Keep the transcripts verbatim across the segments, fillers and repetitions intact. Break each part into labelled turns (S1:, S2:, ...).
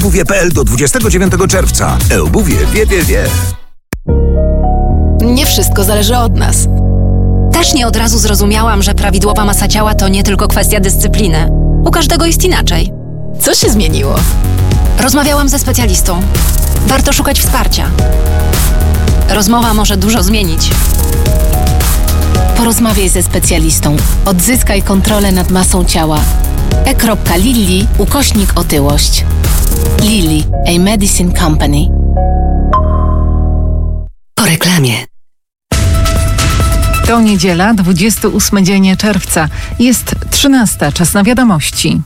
S1: eobuwie kropka p l do dwudziestego dziewiątego czerwca. eobuwie wie, wie, wie.
S2: Nie wszystko zależy od nas. Też nie od razu zrozumiałam, że prawidłowa masa ciała to nie tylko kwestia dyscypliny. U każdego jest inaczej. Co się zmieniło? Rozmawiałam ze specjalistą. Warto szukać wsparcia. Rozmowa może dużo zmienić.
S3: Porozmawiaj ze specjalistą. Odzyskaj kontrolę nad masą ciała. e.lilly ukośnik otyłość. Lilly, a medicine company.
S2: Po reklamie.
S4: To niedziela, dwudziesty ósmy dzień czerwca. Jest trzynasta, czas na wiadomości.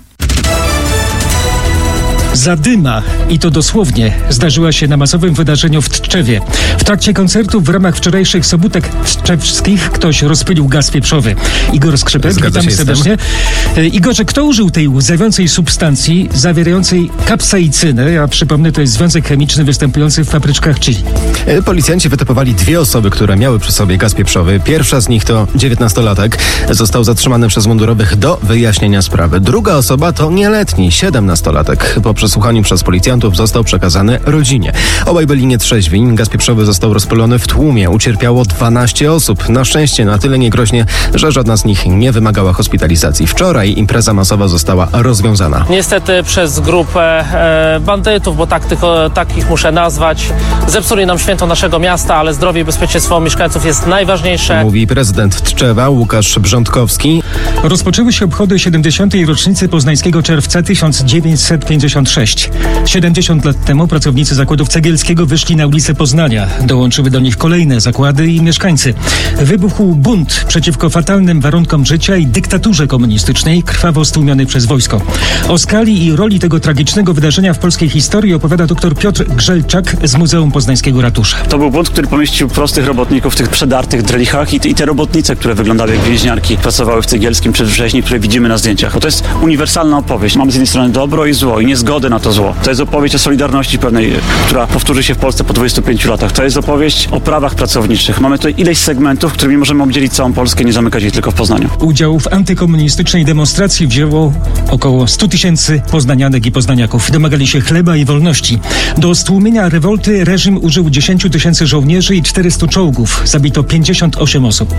S5: Zadyma, i to dosłownie, zdarzyła się na masowym wydarzeniu w Tczewie. W trakcie koncertów w ramach wczorajszych sobótek tczewskich ktoś rozpylił gaz pieprzowy. Igor Skrzypek,
S6: Zgadza
S5: witamy
S6: się,
S5: serdecznie. E, Igorze, kto użył tej łzawiącej substancji zawierającej kapsaicynę? Ja przypomnę, to jest związek chemiczny występujący w papryczkach chili.
S6: Policjanci wytypowali dwie osoby, które miały przy sobie gaz pieprzowy. Pierwsza z nich to dziewiętnastolatek. Został zatrzymany przez mundurowych do wyjaśnienia sprawy. Druga osoba to nieletni, siedemnastolatek. Po przesłuchaniu przez policjantów został przekazany rodzinie. Obaj byli nietrzeźwi. Gaz pieprzowy został rozpylony w tłumie. Ucierpiało dwanaście osób. Na szczęście na tyle niegroźnie, że żadna z nich nie wymagała hospitalizacji. Wczoraj impreza masowa została rozwiązana.
S7: Niestety przez grupę e, bandytów, bo tak, tylko, tak ich muszę nazwać, zepsuli nam święto naszego miasta, ale zdrowie i bezpieczeństwo mieszkańców jest najważniejsze.
S6: Mówi prezydent Tczewa Łukasz Brzątkowski.
S5: Rozpoczęły się obchody siedemdziesiątej rocznicy poznańskiego czerwca tysiąc dziewięćset pięćdziesiątego szóstego. siedemdziesiąt lat temu pracownicy zakładów Cegielskiego wyszli na ulicę Poznania. Dołączyły do nich kolejne zakłady i mieszkańcy. Wybuchł bunt przeciwko fatalnym warunkom życia i dyktaturze komunistycznej, krwawo stłumiony przez wojsko. O skali i roli tego tragicznego wydarzenia w polskiej historii opowiada dr Piotr Grzelczak z Muzeum Poznańskiego Ratusza.
S8: To był bunt, który pomieścił prostych robotników w tych przedartych drelichach i te, i te robotnice, które wyglądały jak więźniarki, pracowały w Cegielskim przedwrześni, które widzimy na zdjęciach. Bo to jest uniwersalna opowieść. Mamy z jednej strony dobro i zło i niezgodę na to zło. To jest opowieść o solidarności pewnej, która powtórzy się w Polsce po dwudziestu pięciu latach. To jest opowieść o prawach pracowniczych. Mamy tutaj ileś segmentów, którymi możemy obdzielić całą Polskę, nie zamykać jej tylko w Poznaniu.
S5: Udział w antykomunistycznej demonstracji wzięło około stu tysięcy poznanianek i poznaniaków. Domagali się chleba i wolności. Do stłumienia rewolty reżim użył dziesięciu tysięcy żołnierzy i czterystu czołgów. Zabito pięćdziesiąt osiem osób.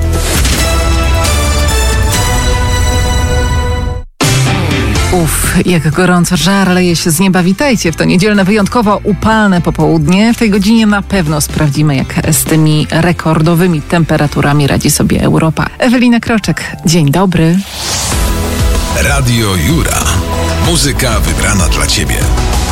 S4: Uf, jak gorąco, żar leje się z nieba. Witajcie w to niedzielne, wyjątkowo upalne popołudnie. W tej godzinie na pewno sprawdzimy, jak z tymi rekordowymi temperaturami radzi sobie Europa. Ewelina Kroczek, dzień dobry.
S1: Radio Jura. Muzyka wybrana dla Ciebie.